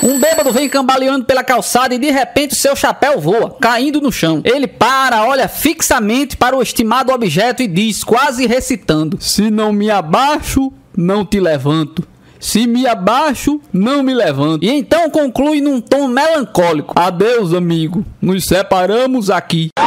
Um bêbado vem cambaleando pela calçada e de repente seu chapéu voa, caindo no chão. Ele para, olha fixamente para o estimado objeto e diz, quase recitando: se não me abaixo, não te levanto. Se me abaixo, não me levanto. E então conclui num tom melancólico: adeus, amigo, nos separamos aqui.